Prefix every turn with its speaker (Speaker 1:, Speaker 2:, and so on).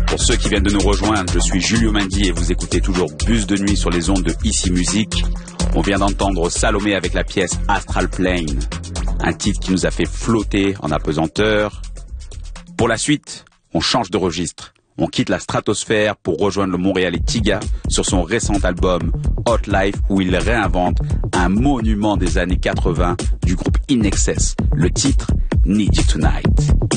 Speaker 1: Pour ceux qui viennent de nous rejoindre, je suis Julio Mendy et vous écoutez toujours Bus de nuit sur les ondes de Ici Musique. On vient d'entendre Salomé avec la pièce Astral Plane, un titre qui nous a fait flotter en apesanteur. Pour la suite, on change de registre. On quitte la stratosphère pour rejoindre le Montréalais Tiga sur son récent album Hot Life où il réinvente un monument des années 80 du groupe In Excess. Le titre Need You Tonight.